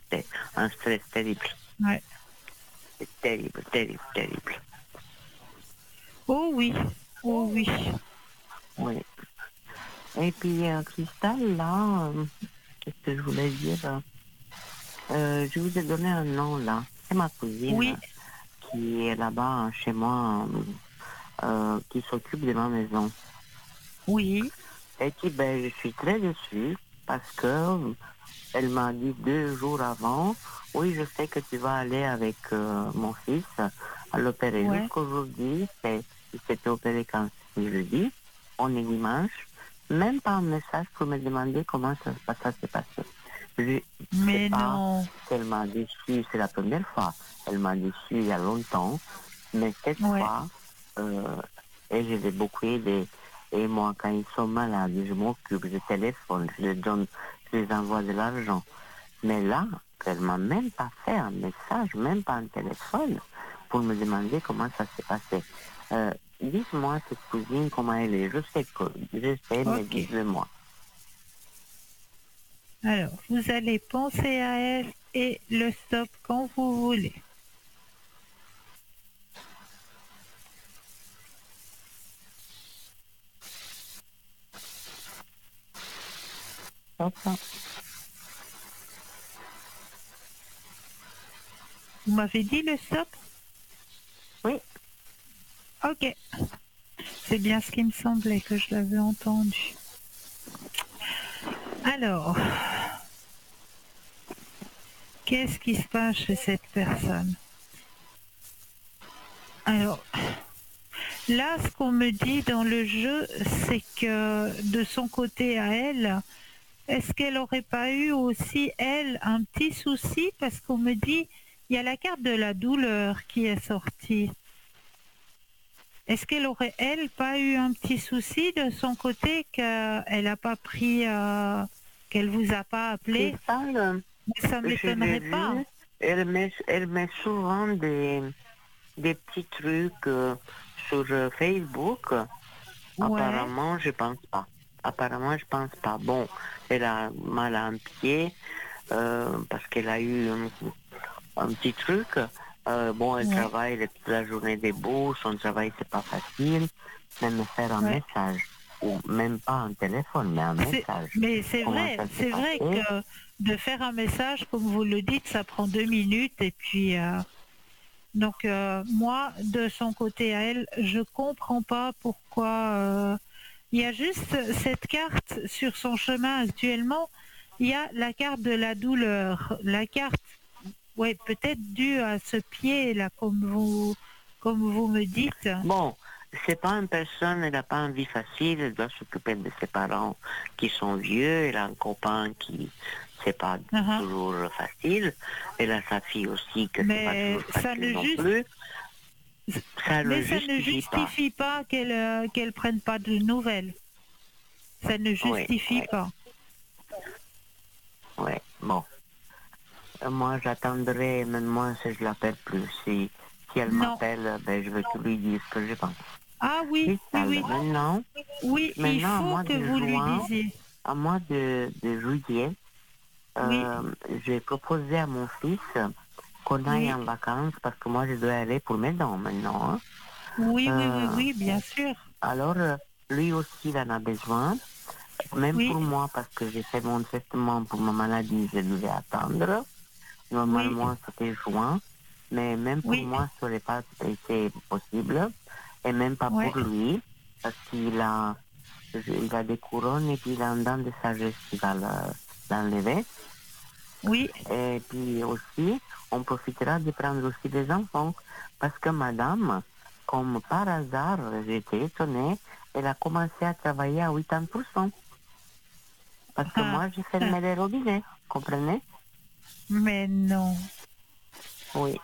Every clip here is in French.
c'était un stress terrible. Ouais. C'est terrible, terrible, terrible. Oh oui, oh oui. Oui. Et puis, Cristal, là, qu'est-ce que je voulais dire? Je vous ai donné un nom, là. C'est ma Oui, cousine qui est là-bas chez moi, qui s'occupe de ma maison. oui, Et qui, ben, je suis très déçue parce que elle m'a dit 2 jours avant, oui, je sais que tu vas aller avec mon fils à l'opérer. ouais. Jusqu'aujourd'hui, il s'était opéré quand c'est jeudi, on est dimanche, même pas un message pour me demander comment ça s'est passé. Je sais Mais pas non. si elle m'a déçu, c'est la première fois. Elle m'a déçu il y a longtemps, mais cette Ouais. fois, euh, et je l'ai beaucoup aidé. Et moi, quand ils sont malades, je m'occupe, je téléphone, je les donne, je les envoie de l'argent. Mais là, elle m'a même pas fait un message, même pas un téléphone, pour me demander comment ça s'est passé. Dites-moi cette cousine, comment elle est. Je sais, mais Ok. dites-le-moi. Alors, vous allez penser à elle et le stop quand vous voulez. Hop, hop. Vous m'avez dit le stop? Oui, Ok. C'est bien ce qui me semblait que je l'avais entendu. Alors, qu'est-ce qui se passe chez cette personne? Alors, là, ce qu'on me dit dans le jeu, c'est que de son côté à elle, est-ce qu'elle n'aurait pas eu aussi, elle, un petit souci? Parce qu'on me dit, il y a la carte de la douleur qui est sortie. Est-ce qu'elle aurait, elle, pas eu un petit souci de son côté qu'elle n'a pas pris, qu'elle vous a pas appelé? Cristal, Mais ça je l'ai m'étonnerait pas. vue, elle met souvent des petits trucs sur Facebook. Ouais, Apparemment, je pense pas. Apparemment, je pense pas. Bon, elle a mal à un pied parce qu'elle a eu un petit truc. Bon, elle ouais, travaille toute la journée debout. Son travail, c'est pas facile. Même faire un ouais. message, ou même pas un téléphone, mais un message. Mais Comment ça s'est c'est vrai passé? que de faire un message, comme vous le dites, ça prend 2 minutes et puis donc moi, de son côté à elle, je comprends pas pourquoi. Il y a juste cette carte sur son chemin actuellement. Il y a la carte de la douleur, la carte, ouais, peut-être due à ce pied là, comme vous me dites. Bon, c'est pas une personne, elle n'a pas une vie facile, elle doit s'occuper de ses parents qui sont vieux, elle a un copain qui, c'est pas Uhum. toujours facile, elle a sa fille aussi que c'est pas toujours Mais facile non plus, ça mais le ça ne justifie pas. justifie pas qu'elle prenne pas de nouvelles. Ça ne Oui, justifie oui, pas. oui, bon. Moi, j'attendrai, même moi, si je l'appelle plus. Si elle Non. m'appelle, ben, je vais tout lui dire ce que je pense. Ah oui, oui, Cristal, oui. maintenant, Oui, il maintenant, faut que vous lui disiez. à mois de juillet, Oui, j'ai proposé à mon fils qu'on aille oui, en vacances parce que moi je dois aller pour mes dents maintenant, hein. oui, oui, oui, Euh, oui, bien sûr. alors, lui aussi il en a besoin, même Oui, pour moi parce que j'ai fait mon traitement pour ma maladie, je devais attendre. oui, Normalement c'était juin, mais même pour oui, moi ça n'aurait pas été possible et même pas ouais, pour lui parce il a des couronnes et puis il a un dent de sagesse qui va l'enlever. oui. Et puis aussi, on profitera de prendre aussi des enfants. Parce que madame, comme par hasard, j'étais étonnée, elle a commencé à travailler à 80%. Parce que Ah, moi, j'ai ah, fermé les robinets, comprenez? mais non. Oui.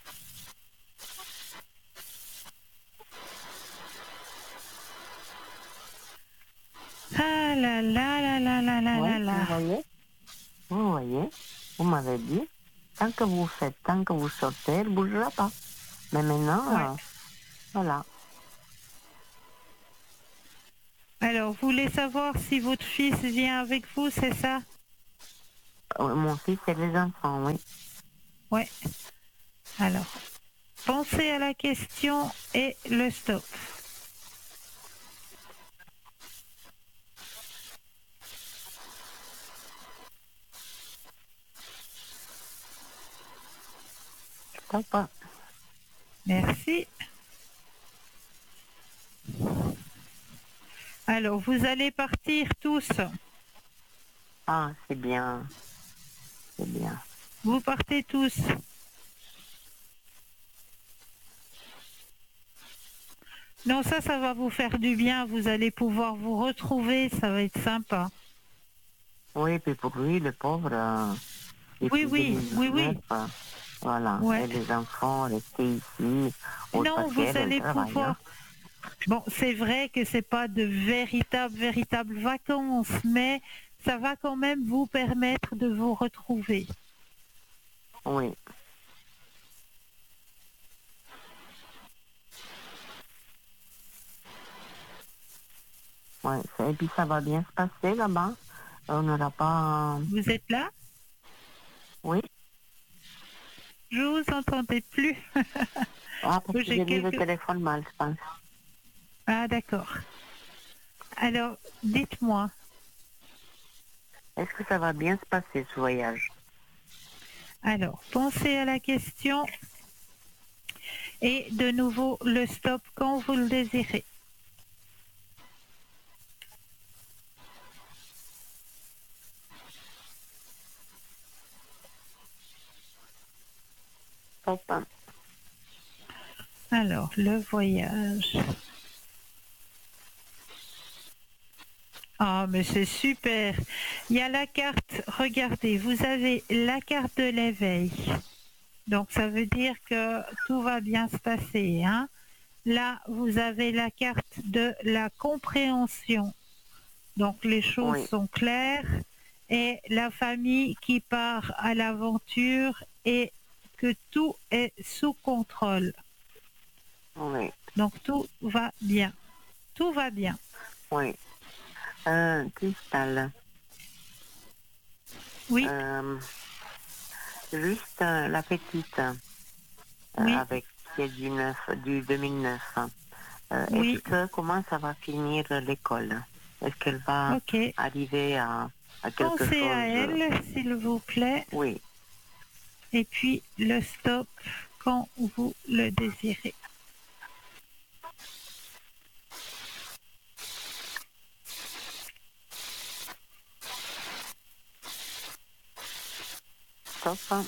Ah là là là là là là Oui, là là. vous voyez, vous m'avez dit, tant que vous faites, tant que vous sortez, elle ne bougera pas. Mais Ouais. maintenant, voilà. Alors, vous voulez savoir si votre fils vient avec vous, c'est ça? Mon fils et les enfants, oui. Ouais. Alors, pensez à la question et le stop. Stop. Merci. Alors, vous allez partir tous. Ah, c'est bien. C'est bien. Vous partez tous. Non, ça va vous faire du bien. Vous allez pouvoir vous retrouver. Ça va être sympa. Oui, puis pour lui, le pauvre, Oui, depuis oui, oui, 2019, oui. voilà. Ouais. Et les enfants restés ici, autre Non, parce vous qu'elle, elle allez travaille, pouvoir. hein. Bon, c'est vrai que c'est pas de véritables vacances, mais ça va quand même vous permettre de vous retrouver. Oui. Ouais. Et puis ça va bien se passer là-bas. On n'aura pas... Vous êtes là? Oui. Je vous entendais plus. Ah, parce que J'ai j'ai mis le quelques. téléphone mal, je pense. Ah, d'accord. Alors, dites-moi. Est-ce que ça va bien se passer, ce voyage? Alors, pensez à la question et de nouveau le stop quand vous le désirez. Stop. Alors, le voyage. Ah, mais c'est super. Il y a la carte, regardez, vous avez la carte de l'éveil. Donc, ça veut dire que tout va bien se passer, hein. Là, vous avez la carte de la compréhension. Donc, les choses Oui. sont claires et la famille qui part à l'aventure et que tout est sous contrôle. Oui. Donc, tout va bien. Tout va bien. Oui. Cristal. Oui, Euh, juste la petite, oui, avec qui est du 2009. oui. Comment ça va finir l'école? Est-ce qu'elle va Ok. arriver à quelque Pensez à chose? elle, s'il vous plaît. Oui. Et puis, le stop quand vous le désirez. Stop.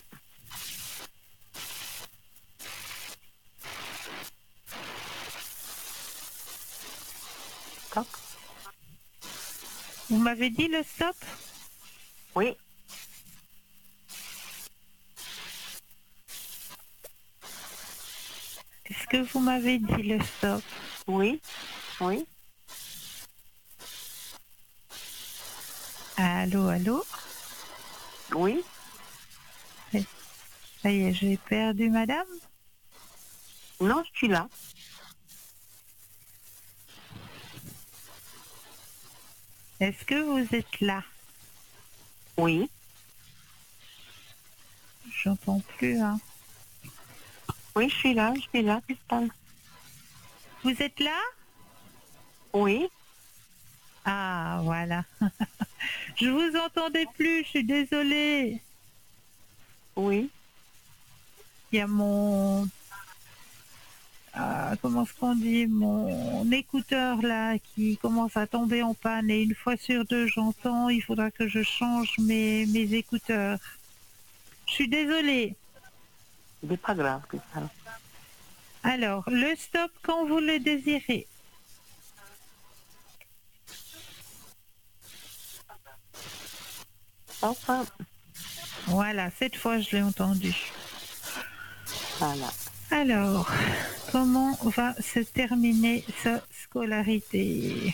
Stop. Vous m'avez dit le stop? Oui. Est-ce que vous m'avez dit le stop? Oui. Oui. Allô, allô? Oui. Ça y est, j'ai perdu madame. Non, je suis là. Est-ce que vous êtes là? Oui. J'entends plus, hein. Oui, je suis là. Je suis là, Cristal. Vous êtes là? Oui. Ah, voilà. Je vous entendais plus, je suis désolée. Oui. Il y a mon comment est-ce qu'on dit, mon écouteur là qui commence à tomber en panne et une fois sur deux j'entends, il faudra que je change mes écouteurs. Je suis désolée. C'est pas grave, Cristal. Alors, le stop quand vous le désirez. Stop. Voilà, cette fois je l'ai entendu. Voilà. Alors, comment va se terminer sa scolarité?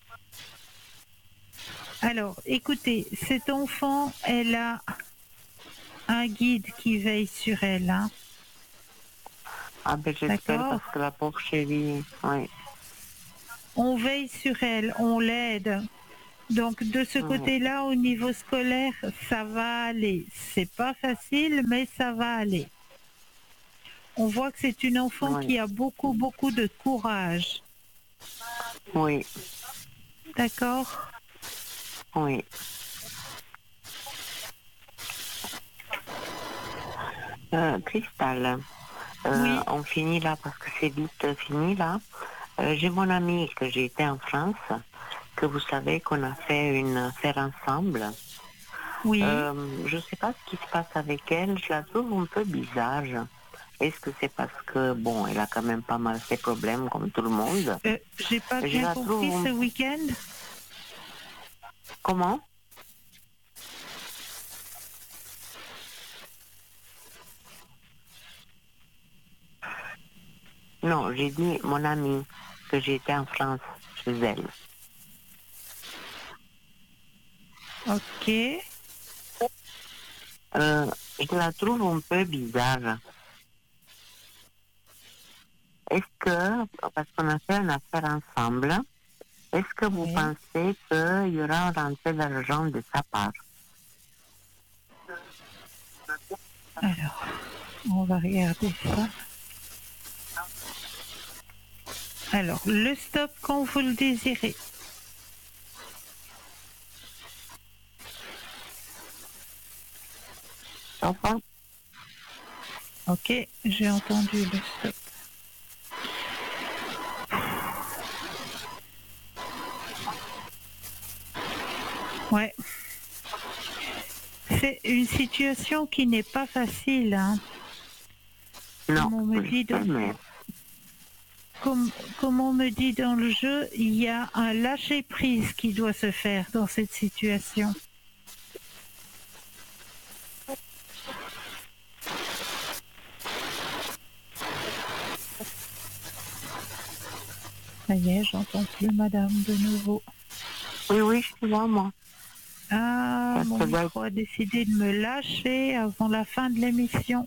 Alors, écoutez, cet enfant, elle a un guide qui veille sur elle, hein. Ah ben j'espère D'accord? parce que la pauvre chérie, oui. On veille sur elle, on l'aide. Donc de ce côté-là, au niveau scolaire, ça va aller. C'est pas facile, mais ça va aller. On voit que c'est une enfant qui a beaucoup, beaucoup de courage. Oui. D'accord? Oui. Cristal, Oui. on finit là parce que c'est vite fini là. J'ai mon amie que j'ai été en France, que vous savez qu'on a fait une affaire ensemble. Oui. Je ne sais pas ce qui se passe avec elle, je la trouve un peu bizarre. Est-ce que c'est parce que, bon, elle a quand même pas mal ses problèmes comme tout le monde? J'ai pas bien compris ce week-end. Comment? Non, j'ai dit mon amie que j'étais en France chez elle. Ok. Je la trouve un peu bizarre. Est-ce que, parce qu'on a fait une affaire ensemble, est-ce que vous pensez qu'il y aura un rentrée d'argent de sa part? Alors, on va regarder ça. Alors, le stop quand vous le désirez. Enfin, Ok, j'ai entendu le stop. Ouais. C'est une situation qui n'est pas facile. Hein. non, Comme on me dit comme on me dit dans le jeu, il y a un lâcher-prise qui doit se faire dans cette situation. Ça y est, j'entends plus madame de nouveau. Oui, je suis là, moi. Ah, mon micro a décidé de me lâcher avant la fin de l'émission.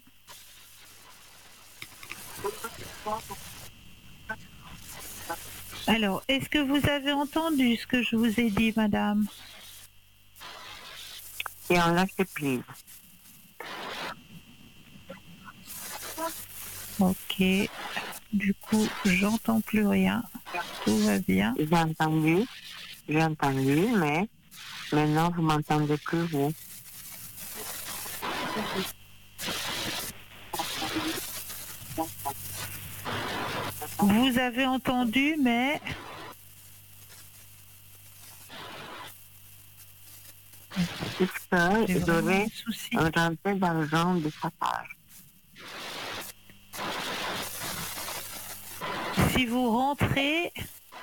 Alors, est-ce que vous avez entendu ce que je vous ai dit, madame? Et on lâche prise. Ok. Du coup, j'entends plus rien. Tout va bien. J'ai entendu, mais maintenant vous m'entendez plus, vous. Vous avez entendu, mais... Puisque j'aurais un rentrée d'argent de sa part. Si vous rentrez...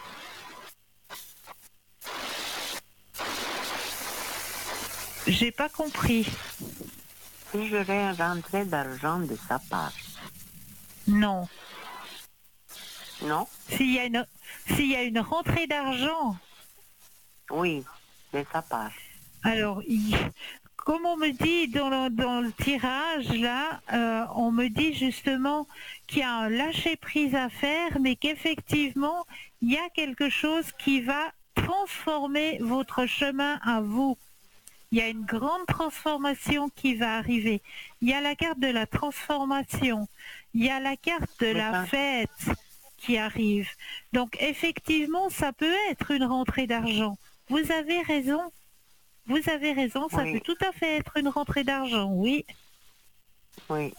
J'ai pas compris. Si j'aurais un rentrée d'argent de sa part. Non. Non? S'il y a une rentrée d'argent. Oui, de sa part. Alors, comme on me dit dans le tirage, là, on me dit justement qu'il y a un lâcher-prise à faire, mais qu'effectivement, il y a quelque chose qui va transformer votre chemin à vous. Il y a une grande transformation qui va arriver. Il y a la carte de la transformation. Il y a la carte de la fête qui arrive. Donc, effectivement, ça peut être une rentrée d'argent. Vous avez raison. Vous avez raison, ça peut tout à fait être une rentrée d'argent, oui. Oui.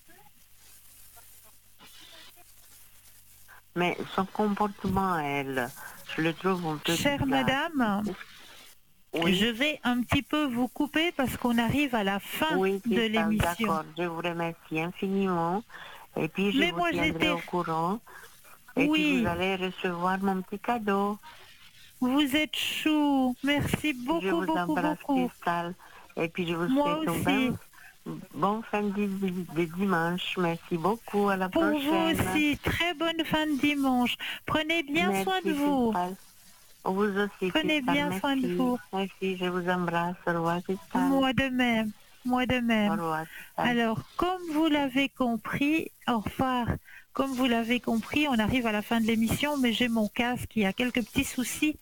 Mais son comportement, elle, je le trouve un peu Chère madame, je vais un petit peu vous couper parce qu'on arrive à la fin de l'émission. D'accord, je vous remercie infiniment. Et puis je vous tiendrai au courant. Et puis vous allez recevoir mon petit cadeau. Vous êtes chou. Merci beaucoup, je vous beaucoup, embrasse, beaucoup. Cristal. Et puis je vous Moi souhaite aussi. Bonne fin de dimanche. Merci beaucoup. À la prochaine. Pour vous aussi. Très bonne fin de dimanche. Prenez bien soin de vous. Cristal. Vous aussi, Prenez Cristal. bien soin de vous. Merci, je vous embrasse. Au revoir, Cristal. Moi de même. Moi de même. Au revoir, Cristal. Alors, comme vous l'avez compris, au revoir. Comme vous l'avez compris, on arrive à la fin de l'émission, mais j'ai mon casque qui a quelques petits soucis.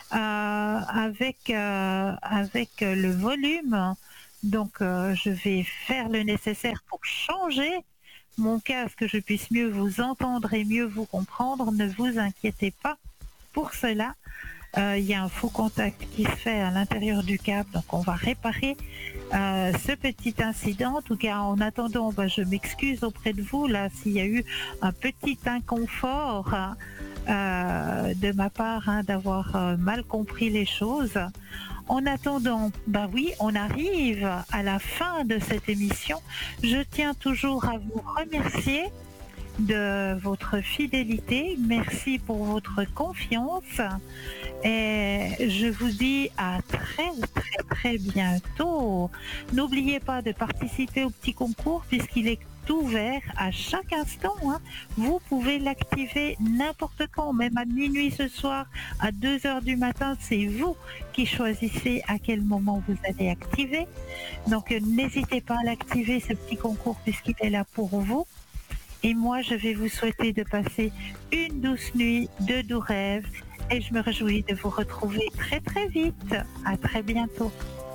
avec le volume. Donc, je vais faire le nécessaire pour changer mon casque, que je puisse mieux vous entendre et mieux vous comprendre. Ne vous inquiétez pas pour cela. Il y a un faux contact qui se fait à l'intérieur du câble, donc on va réparer ce petit incident. En tout cas, en attendant, je m'excuse auprès de vous là s'il y a eu un petit inconfort de ma part, d'avoir mal compris les choses. En attendant, oui, on arrive à la fin de cette émission. Je tiens toujours à vous remercier de votre fidélité. Merci pour votre confiance. Et je vous dis à très très très bientôt. N'oubliez pas de participer au petit concours puisqu'il est ouvert à chaque instant. Vous pouvez l'activer n'importe quand, même à minuit ce soir, à 2 heures du matin. C'est vous qui choisissez à quel moment vous allez activer. Donc n'hésitez pas à l'activer, ce petit concours, puisqu'il est là pour vous. Et moi, je vais vous souhaiter de passer une douce nuit, de doux rêves. Et je me réjouis de vous retrouver très très vite. À très bientôt.